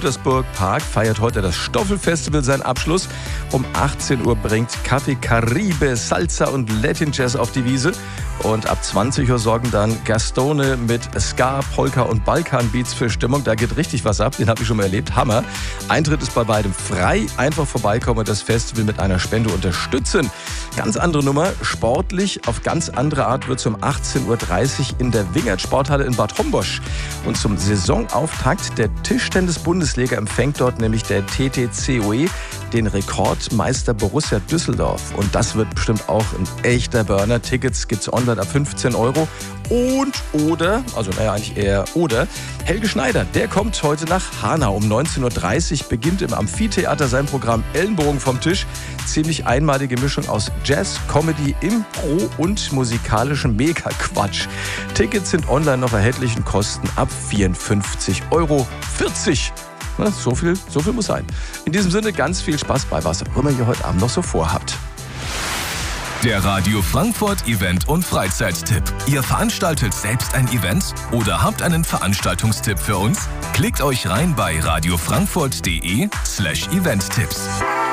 Güntersburg Park feiert heute das Stoffelfestival seinen Abschluss. Um 18 Uhr bringt Café Caribe Salsa und Latin Jazz auf die Wiese. Und ab 20 Uhr sorgen dann Gastone mit Ska, Polka und Balkan-Beats für Stimmung. Da geht richtig was ab, den habe ich schon mal erlebt. Hammer. Eintritt ist bei beidem frei. Einfach vorbeikommen und das Festival mit einer Spende unterstützen. Ganz andere Nummer. Sportlich auf ganz andere Art wird es um 18.30 Uhr in der Wingert-Sporthalle in Bad Hombosch. Und zum Saisonauftakt der Tischtennis-Bundesliga empfängt dort nämlich der TTCOE den Rekordmeister Borussia Düsseldorf. Und das wird bestimmt auch ein echter Burner. Tickets gibt's online ab 15 Euro. Oder Helge Schneider, der kommt heute nach Hanau. Um 19.30 Uhr beginnt im Amphitheater sein Programm Ellenbogen vom Tisch. Ziemlich einmalige Mischung aus Jazz, Comedy, Impro und musikalischem Mega-Quatsch. Tickets sind online noch erhältlich und kosten ab 54,40 Euro. Na, so viel muss sein. In diesem Sinne ganz viel Spaß bei was auch immer ihr heute Abend noch so vorhabt. Der Radio Frankfurt Event- und Freizeittipp. Ihr veranstaltet selbst ein Event oder habt einen Veranstaltungstipp für uns? Klickt euch rein bei radiofrankfurt.de/Eventtipps.